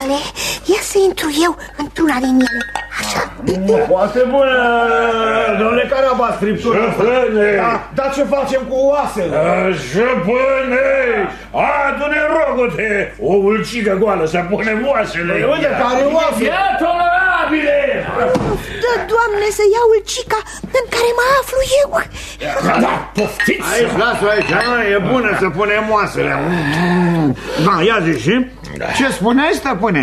ele. Ia să intru eu într-una din ele. Așa. Foarte bună, domnule Carabas, friptura. Șăpâne! Dar ce facem cu oasele? Șăpâne! Adu-ne, rogă-te, o ulcică goală să punem oasele. Uite, care oase? Ia, tolerabile! Dă, Doamne, să iau ulcica în care mă aflu eu. Da, poftiți! Aici, lasă-o aici, e bună să punem oasele. Da, ia zici, și? Ce spuneai, stăpâne?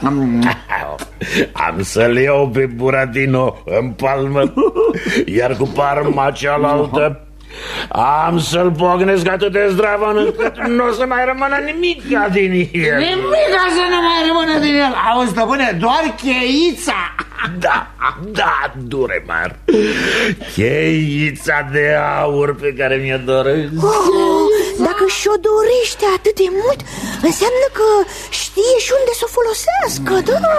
Am să-l iau pe Buratino în palmă, iar cu palma cealaltă am să-l pocnesc atât de zdravă încât nu o să mai rămână nimica din el. Nimica să nu mai rămână din el. Auzi, stăpâne, doar cheița. Da, Duremar, cheița de aur pe care mi-o doresc. Dacă și-o dorește atât de mult, înseamnă că știe și unde să o folosească, da?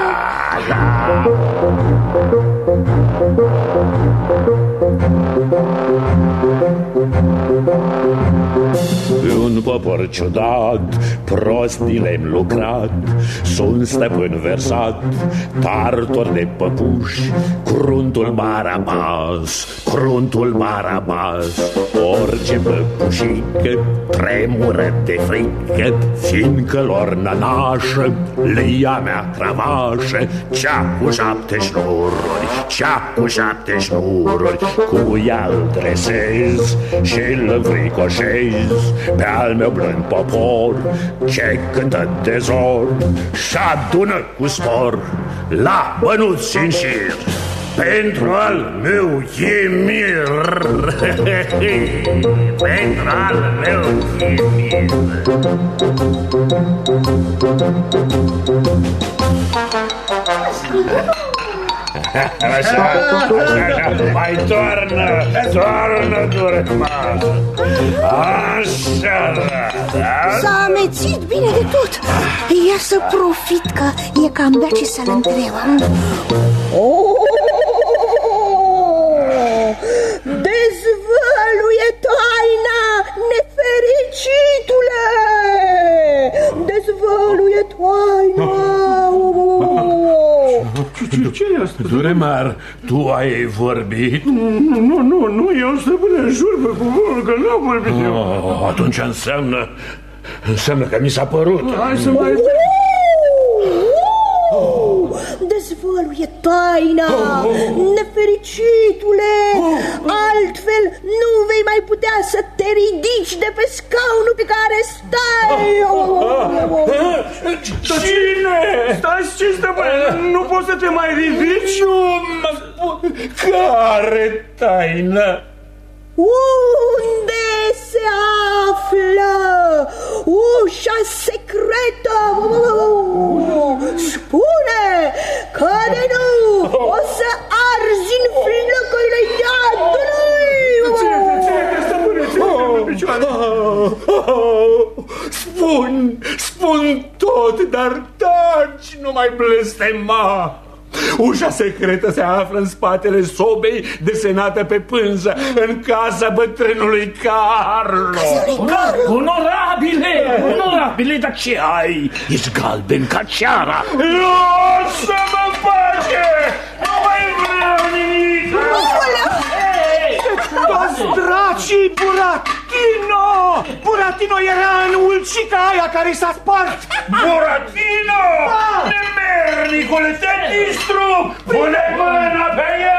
Un popor ciudat, prost din lemn lucrat, sunt stăpân versat, tartor de păpuși, cruntul Barabas, orice păpușică tremură de frică, fiindcă lor nănașă le ia mea cravașă, cea cu 7 șnururi, cu ea îl dresez și îl înfricoșez pe al meu blând popor, ce cântă de zor și adună cu spor la bănuți în șir pentru al meu chimir. Pentru al meu chimir. Așa, mai toarnă, Duremar. Așa, da. S-a amețit bine de tot. Ia să profit că e cam bea ce să-l întreb. Dezvăluie taina, nefericitule! Dezvăluie taina! Ce e asta? Duremar, tu ai vorbit? Nu, eu stăpâne, jur pe cuvântul că n-am vorbit eu. Atunci înseamnă că mi s-a părut. Hai să mai... Dezvăluie taina, nefericitule! Altfel nu vei mai putea să te ridici de pe scaunul pe care stai! Cine? Stai, ce stăpâne? Nu poți să te mai ridici? Care taină? Unde se află ușa secretă? Spune că de nu o să arzi în flăcările iadului. Spun tot, dar taci, nu mai blestema. Ușa secretă se află în spatele sobei desenată pe pânză, în casa bătrânului Carlo. Onorabile, dar ce ai? Ești galben ca ceara. Lasă-mă în pace! Nu mai vreau nimic! Toți dracii, Buratino era în ulcica aia care s-a spart. Buratino! Nemernicule, te distru! Pune mâna pe